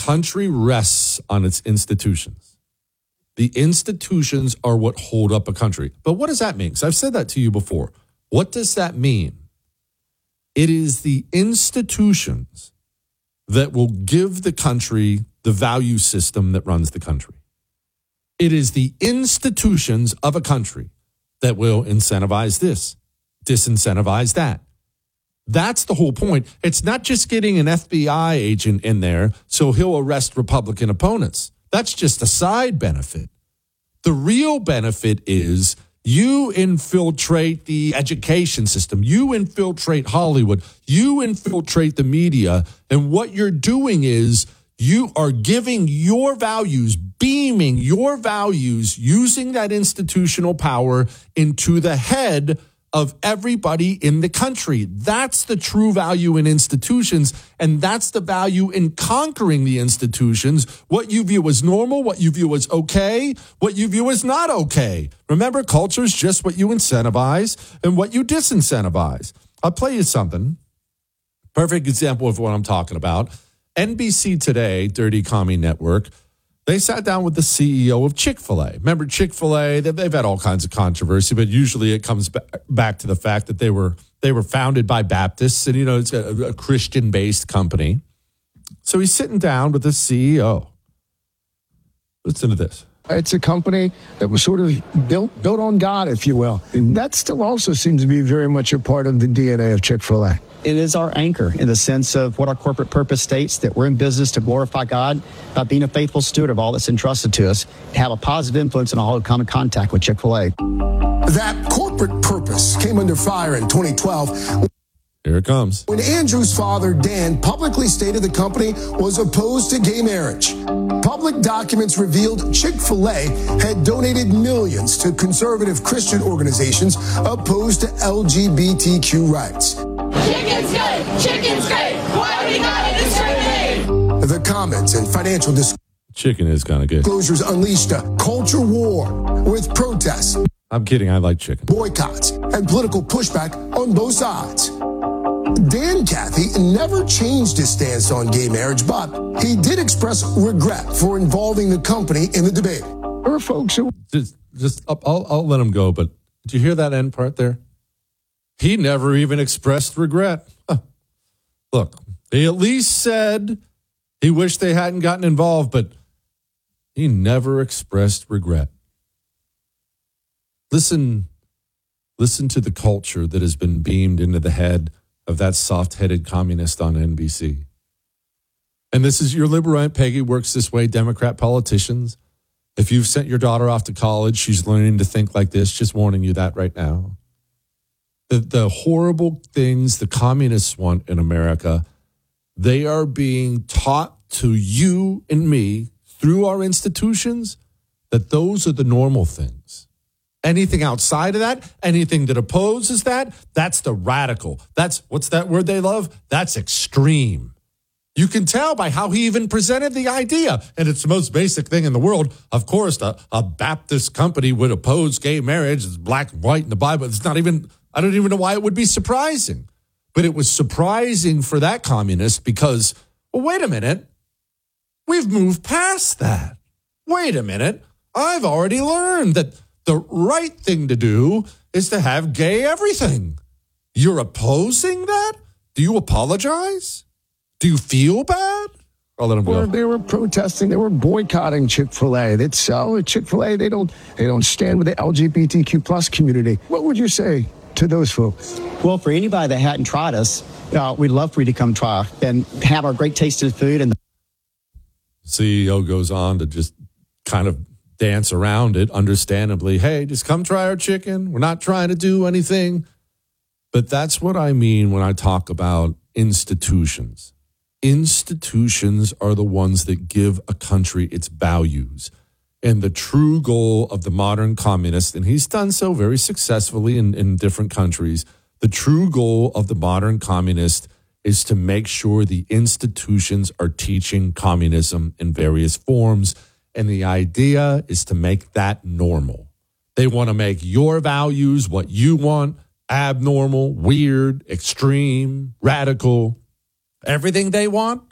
country rests on its institutions. The institutions are what hold up a country. But what does that mean? Because I've said that to you before. What does that mean? It is the institutions that will give the country the value system that runs the country. It is the institutions of a country that will incentivize this, disincentivize that. That's the whole point. It's not just getting an FBI agent in there so he'll arrest Republican opponents. That's just a side benefit. The real benefit is you infiltrate the education system. You infiltrate Hollywood. You infiltrate the media. And what you're doing is you are giving your values, beaming your values, using that institutional power into the head of everybody in the country. That's the true value in institutions, and that's the value in conquering the institutions. What you view as normal, what you view as okay, what you view as not okay. Remember, culture is just what you incentivize and what you disincentivize. I'll play you something. Perfect example of what I'm talking about. NBC Today, Dirty Commie Network, they sat down with the CEO of Chick-fil-A. Remember Chick-fil-A? They've had all kinds of controversy, but usually it comes back to the fact that they were founded by Baptists, and it's a Christian-based company. So he's sitting down with the CEO. Listen to this. It's a company that was sort of built on God, if you will. And that still also seems to be very much a part of the DNA of Chick-fil-A. It is our anchor in the sense of what our corporate purpose states, that we're in business to glorify God by being a faithful steward of all that's entrusted to us, have a positive influence in all who come in contact with Chick-fil-A. That corporate purpose came under fire in 2012. Here it comes. When Andrew's father, Dan, publicly stated the company was opposed to gay marriage. Public documents revealed Chick-fil-A had donated millions to conservative Christian organizations opposed to LGBTQ rights. Chicken's good! Chicken's great! Why we gotta discriminate? The comments and financial chicken is kind of good. Disclosures unleashed a culture war with protests. I'm kidding. I like chicken. Boycotts and political pushback on both sides. Dan Cathy never changed his stance on gay marriage, but he did express regret for involving the company in the debate. There are folks who I'll let him go, but did you hear that end part there? He never even expressed regret. Look, he at least said he wished they hadn't gotten involved, but he never expressed regret. Listen to the culture that has been beamed into the head of that soft-headed communist on NBC. And this is your liberal Aunt Peggy works this way, Democrat politicians. If you've sent your daughter off to college, she's learning to think like this, just warning you that right now. The horrible things the communists want in America, they are being taught to you and me through our institutions that those are the normal things. Anything outside of that, anything that opposes that, that's the radical. That's, what's that word they love? That's extreme. You can tell by how he even presented the idea. And it's the most basic thing in the world. Of course, a Baptist company would oppose gay marriage. It's black and white in the Bible. It's not even, I don't even know why it would be surprising. But it was surprising for that communist because, well, wait a minute. We've moved past that. Wait a minute. I've already learned that the right thing to do is to have gay everything. You're opposing that? Do you apologize? Do you feel bad? I'll let them go. They were protesting. They were boycotting Chick-fil-A. Chick-fil-A, they don't stand with the LGBTQ plus community. What would you say to those folks? Well, for anybody that hadn't tried us, we'd love for you to come try and have our great tasted food. And the CEO goes on to just kind of dance around it, understandably. Hey, just come try our chicken. We're not trying to do anything. But that's what I mean when I talk about institutions. Institutions are the ones that give a country its values. And the true goal of the modern communist, and he's done so very successfully in different countries, the true goal of the modern communist is to make sure the institutions are teaching communism in various forms. And the idea is to make that normal. They want to make your values what you want, abnormal, weird, extreme, radical. Everything they want,